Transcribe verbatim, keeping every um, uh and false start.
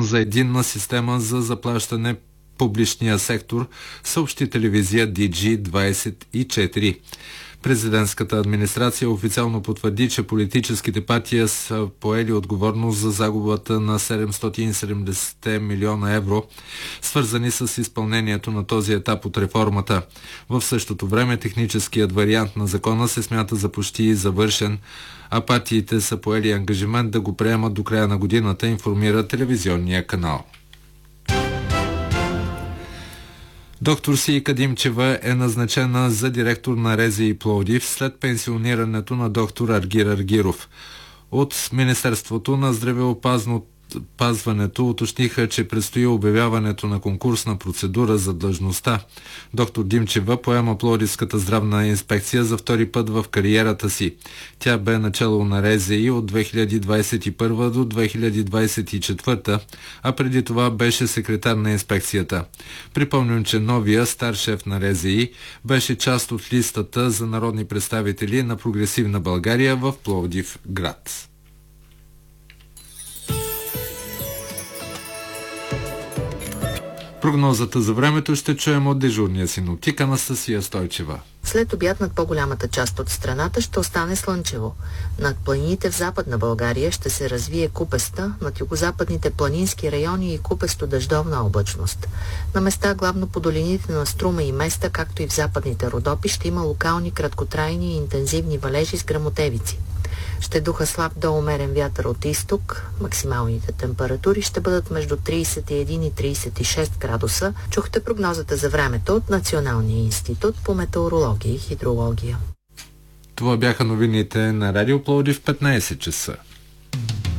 за единна система за заплащане публичния сектор, съобщи телевизия Ди Джи двадесет и четири. Президентската администрация официално потвърди, че политическите партии са поели отговорност за загубата на седемстотин и седемдесет милиона евро, свързани с изпълнението на този етап от реформата. В същото време техническият вариант на закона се смята за почти завършен, а партиите са поели ангажимент да го приемат до края на годината, информира телевизионния канал. Доктор Сийка Димчева е назначена за директор на РЗИ Пловдив след пенсионирането на доктор Аргир Аргиров. От Министерството на здравеопазването уточниха, че предстои обявяването на конкурсна процедура за длъжността. Доктор Димчева поема Пловдивската здравна инспекция за втори път в кариерата си. Тя бе начало на РЗИ от две хиляди двадесет и първа до две хиляди двадесет и четвърта, а преди това беше секретар на инспекцията. Припомням, че новия стар шеф на РЗИ беше част от листата за народни представители на Прогресивна България в Пловдив град. Прогнозата за времето ще чуем от дежурния синоптик Анастасия Стойчева. След обяд над по-голямата част от страната ще остане слънчево. Над планините в Западна България ще се развие купеста, над югозападните планински райони и купесто дъждовна облачност. На места, главно по долините на Струма и Места, както и в западните Родопи, ще има локални краткотрайни и интензивни валежи с гръмотевици. Ще духа слаб до умерен вятър от изток. Максималните температури ще бъдат между тридесет и един и тридесет и шест градуса. Чухте прогнозата за времето от Националния институт по метеорология и хидрология. Това бяха новините на Радио Пловдив в петнадесет часа.